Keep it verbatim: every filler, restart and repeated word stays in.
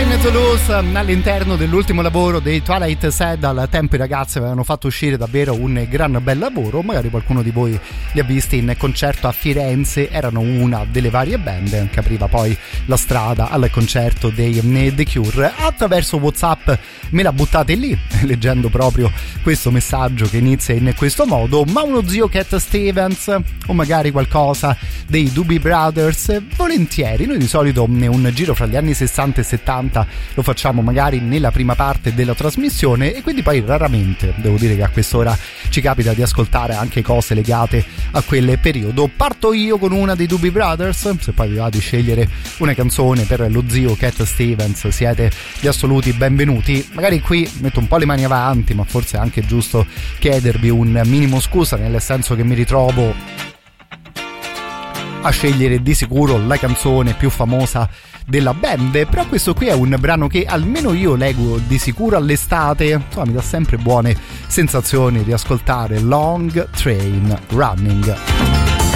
Toulouse all'interno dell'ultimo lavoro dei Twilight Sad. Al tempo i ragazzi avevano fatto uscire davvero un gran bel lavoro, magari qualcuno di voi li ha visti in concerto a Firenze, erano una delle varie band che apriva poi la strada al concerto dei The Cure. Attraverso WhatsApp me la buttate lì, leggendo proprio questo messaggio che inizia in questo modo: ma uno zio Cat Stevens o magari qualcosa dei Doobie Brothers? Volentieri, noi di solito un giro fra gli anni sessanta e settanta lo facciamo magari nella prima parte della trasmissione, e quindi poi raramente, devo dire che a quest'ora ci capita di ascoltare anche cose legate a quel periodo. Parto io con una dei Doobie Brothers, se poi vi va di scegliere una canzone per lo zio Cat Stevens siete gli assoluti benvenuti. Magari qui metto un po' le mani avanti, ma forse è anche giusto chiedervi un minimo scusa, nel senso che mi ritrovo a scegliere di sicuro la canzone più famosa della band, però questo qui è un brano che almeno io leggo di sicuro all'estate, insomma mi dà sempre buone sensazioni riascoltare Long Train Running.